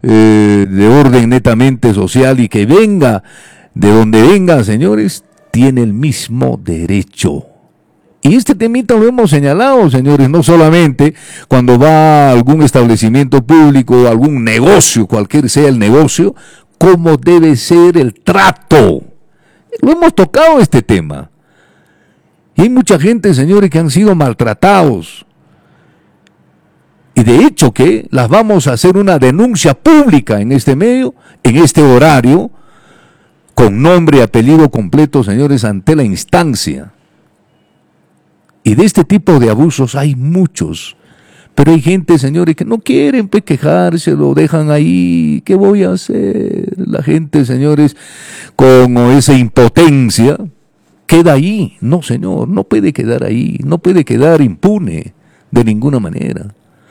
de orden netamente social y que venga de donde venga, señores, tiene el mismo derecho. Y este temita lo hemos señalado, señores, no solamente cuando va a algún establecimiento público, algún negocio, cualquier sea el negocio, cómo debe ser el trato. Lo hemos tocado este tema. Y hay mucha gente, señores, que han sido maltratados. Y de hecho que las vamos a hacer una denuncia pública en este medio, en este horario, con nombre y apellido completo, señores, ante la instancia. Y de este tipo de abusos hay muchos. Pero hay gente, señores, que no quieren quejarse, lo dejan ahí. ¿Qué voy a hacer? La gente, señores, con esa impotencia, queda ahí. No, señor, no puede quedar ahí. No puede quedar impune de ninguna manera.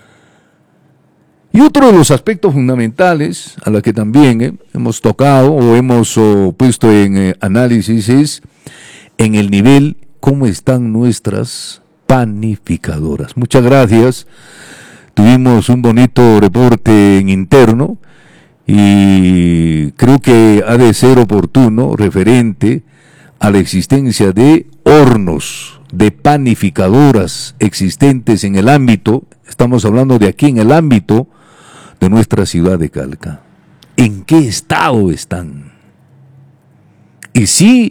Y otro de los aspectos fundamentales a los que también hemos tocado o hemos puesto en análisis es en el nivel cómo están nuestras panificadoras. Muchas gracias. Tuvimos un bonito reporte en interno y creo que ha de ser oportuno referente a la existencia de hornos, de panificadoras existentes en el ámbito, estamos hablando de aquí en el ámbito de nuestra ciudad de Calca. ¿En qué estado están? Y si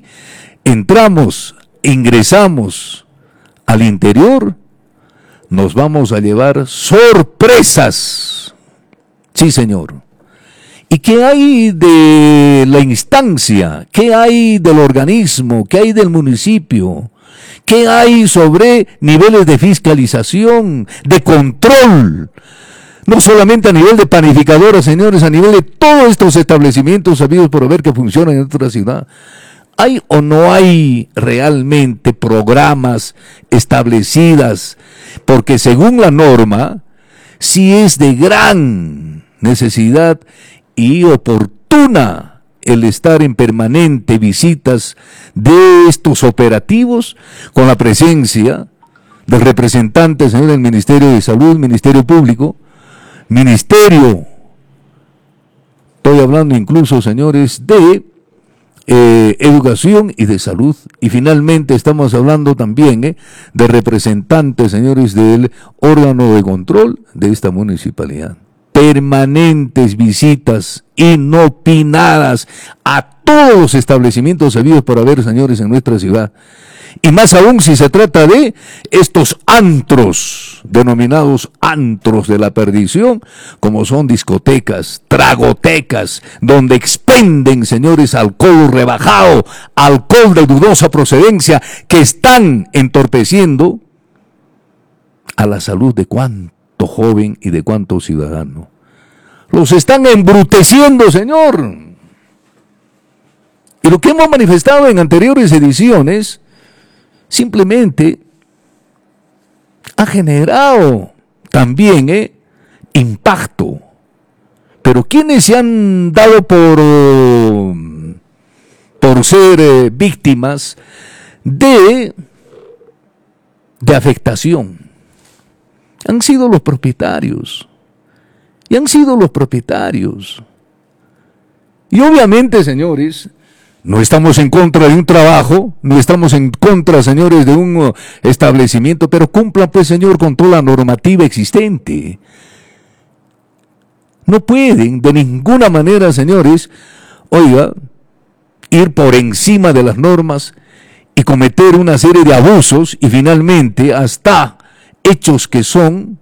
ingresamos al interior, nos vamos a llevar sorpresas. Sí, señor. ¿Y qué hay de la instancia? ¿Qué hay del organismo? ¿Qué hay del municipio? ¿Qué hay sobre niveles de fiscalización, de control? No solamente a nivel de panificadoras, señores, a nivel de todos estos establecimientos sabidos por haber que funcionan en nuestra ciudad. ¿Hay o no hay realmente programas establecidas? Porque según la norma, sí es de gran necesidad y oportuna el estar en permanente visitas de estos operativos con la presencia del representante, señor, del Ministerio de Salud, Ministerio Público, Ministerio, estoy hablando incluso, señores, de Educación y de Salud, y finalmente estamos hablando también de representantes, señores, del órgano de control de esta municipalidad. Permanentes visitas inopinadas a todos los establecimientos sabidos por haber, señores, en nuestra ciudad. Y más aún si se trata de estos antros, denominados antros de la perdición, como son discotecas, tragotecas, donde expenden, señores, alcohol rebajado, alcohol de dudosa procedencia, que están entorpeciendo a la salud de cuánto joven y de cuánto ciudadano. Los están embruteciendo, señor. Y lo que hemos manifestado en anteriores ediciones simplemente ha generado también impacto. Pero quienes se han dado por ser víctimas de afectación han sido los propietarios. Y han sido los propietarios. Y obviamente, señores, no estamos en contra de un trabajo, no estamos en contra, señores, de un establecimiento, pero cumplan, pues, señor, con toda la normativa existente. No pueden, de ninguna manera, señores, ir por encima de las normas y cometer una serie de abusos y finalmente hasta hechos que son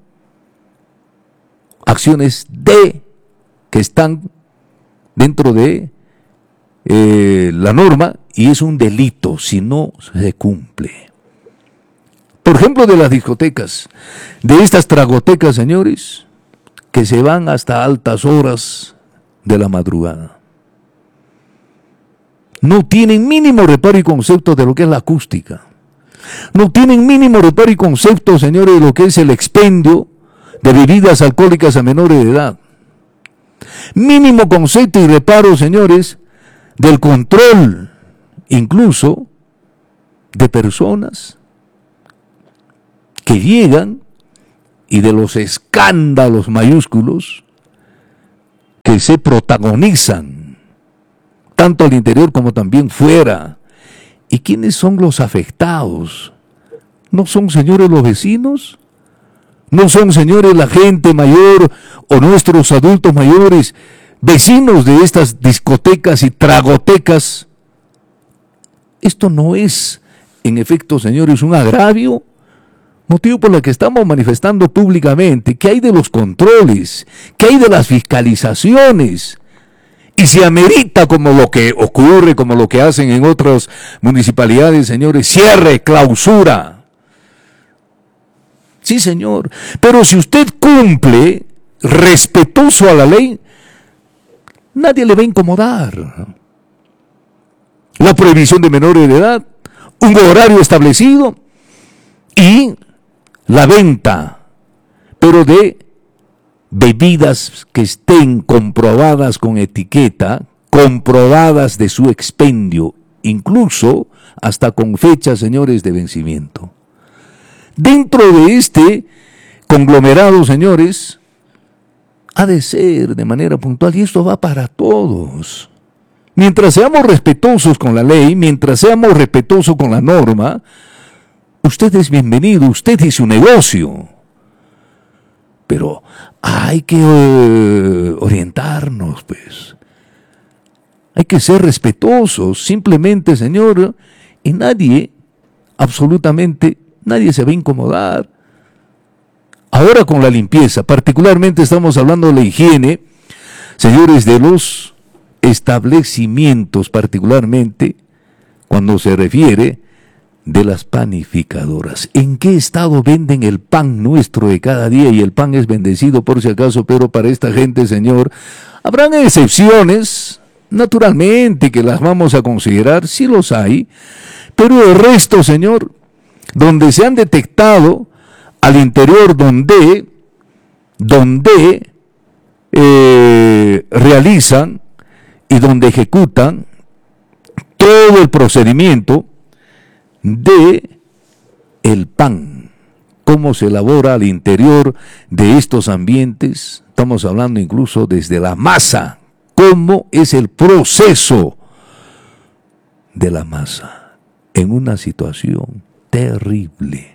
acciones que están dentro de la norma y es un delito si no se cumple. Por ejemplo, de las discotecas, de estas tragotecas, señores, que se van hasta altas horas de la madrugada. No tienen mínimo reparo y concepto de lo que es la acústica. No tienen mínimo reparo y concepto, señores, de lo que es el expendio de bebidas alcohólicas a menores de edad. Mínimo concepto y reparo, señores, del control, incluso, de personas que llegan y de los escándalos mayúsculos que que se protagonizan, tanto al interior como también fuera. ¿Y quiénes son los afectados? ¿No son, señores, los vecinos? ¿No son, señores, la gente mayor o nuestros adultos mayores, vecinos de estas discotecas y tragotecas? Esto no es, en efecto, señores, un agravio, motivo por el que estamos manifestando públicamente. ¿Qué hay de los controles? ¿Qué hay de las fiscalizaciones? Y se amerita, como lo que ocurre, como lo que hacen en otras municipalidades, señores, cierre, clausura. Sí, señor. Pero si usted cumple respetuoso a la ley, nadie le va a incomodar. La prohibición de menores de edad, un horario establecido y la venta, pero de bebidas que estén comprobadas con etiqueta, comprobadas de su expendio, incluso hasta con fechas, señores, de vencimiento. Dentro de este conglomerado, señores, ha de ser de manera puntual, y esto va para todos. Mientras seamos respetuosos con la ley, mientras seamos respetuosos con la norma, usted es bienvenido, usted y su negocio. Pero hay que orientarnos, pues. Hay que ser respetuosos, simplemente, señor, y nadie, absolutamente, nadie se va a incomodar. Ahora con la limpieza, particularmente estamos hablando de la higiene, señores, de los establecimientos, particularmente cuando se refiere de las panificadoras. ¿En qué estado venden el pan nuestro de cada día? Y el pan es bendecido, por si acaso, pero para esta gente, señor, habrán excepciones, naturalmente, que las vamos a considerar, sí los hay, pero el resto, señor, donde se han detectado al interior, donde realizan y donde ejecutan todo el procedimiento de el pan, cómo se elabora al interior de estos ambientes. Estamos hablando incluso desde la masa, cómo es el proceso de la masa en una situación terrible,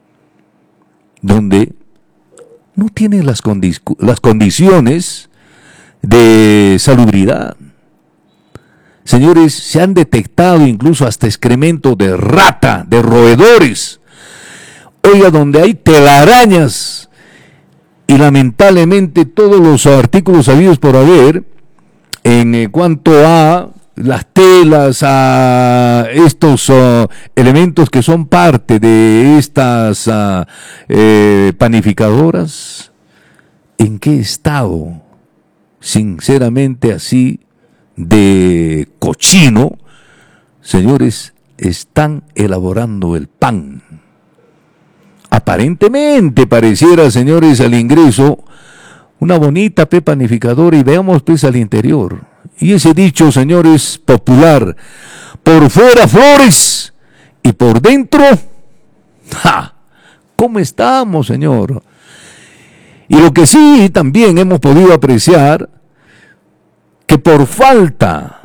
donde no tiene las condiciones de salubridad. Señores, se han detectado incluso hasta excremento de rata, de roedores. Oiga, donde hay telarañas y lamentablemente todos los artículos habidos por haber en cuanto a las telas, a estos elementos que son parte de estas panificadoras. ¿En qué estado, sinceramente así, de cochino, señores, están elaborando el pan? Aparentemente pareciera, señores, al ingreso una bonita panificadora, y veamos pues al interior. Y ese dicho, señores, popular: por fuera flores y por dentro, ¡ja! ¿Cómo estamos, señor? Y lo que sí también hemos podido apreciar, que por falta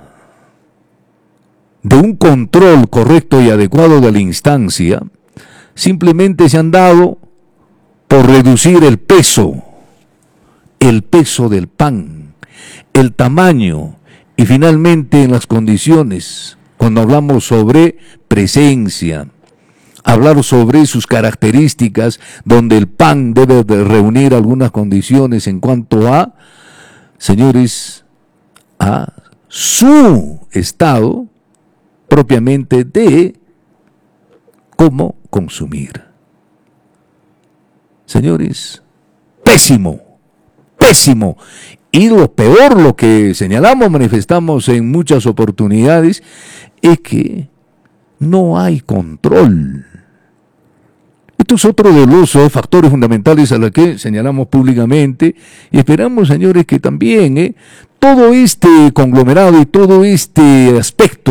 de un control correcto y adecuado de la instancia, simplemente se han dado por reducir el peso del pan, el tamaño y finalmente en las condiciones. Cuando hablamos sobre presencia, hablar sobre sus características, donde el pan debe de reunir algunas condiciones en cuanto a, señores, a su estado propiamente de cómo consumir. Señores, pésimo. Y lo peor, lo que señalamos, manifestamos en muchas oportunidades, es que no hay control. Esto es otro de los factores fundamentales a los que señalamos públicamente, y esperamos, señores, que también todo este conglomerado y todo este aspecto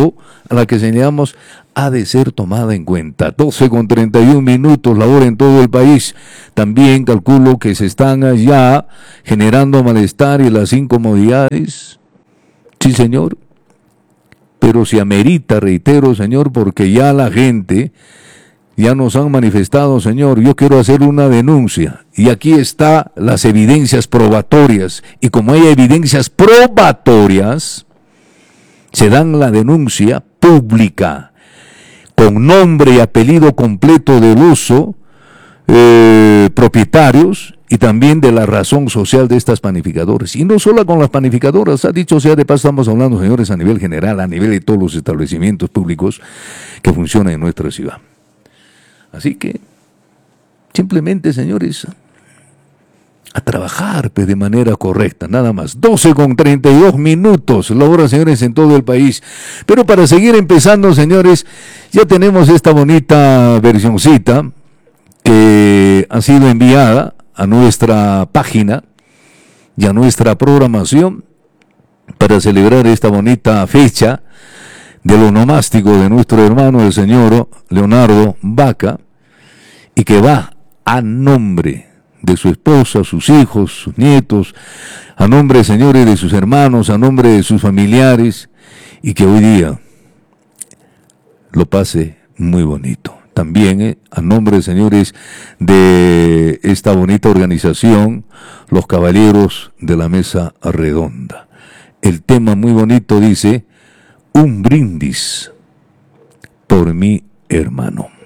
a la que señalamos ha de ser tomada en cuenta. 12:31, la hora en todo el país. También calculo que se están ya generando malestar y las incomodidades. Sí, señor. Pero se amerita, reitero, señor, porque ya la gente ya nos han manifestado, señor, yo quiero hacer una denuncia. Y aquí están las evidencias probatorias. Y como hay evidencias probatorias, se dan la denuncia pública, con nombre y apellido completo del uso, propietarios y también de la razón social de estas panificadoras. Y no solo con las panificadoras, ha dicho sea de paso, estamos hablando, señores, a nivel general, a nivel de todos los establecimientos públicos que funcionan en nuestra ciudad. Así que, simplemente, señores, a trabajar de manera correcta, nada más. 12:32, la hora, señores, en todo el país. Pero para seguir empezando, señores, ya tenemos esta bonita versioncita que ha sido enviada a nuestra página y a nuestra programación para celebrar esta bonita fecha del onomástico de nuestro hermano, el señor Leonardo Vaca, y que va a nombre de su esposa, sus hijos, sus nietos, a nombre, señores, de sus hermanos, a nombre de sus familiares, y que hoy día lo pase muy bonito. También, a nombre, señores, de esta bonita organización, los caballeros de la mesa redonda. El tema muy bonito dice: un brindis por mi hermano.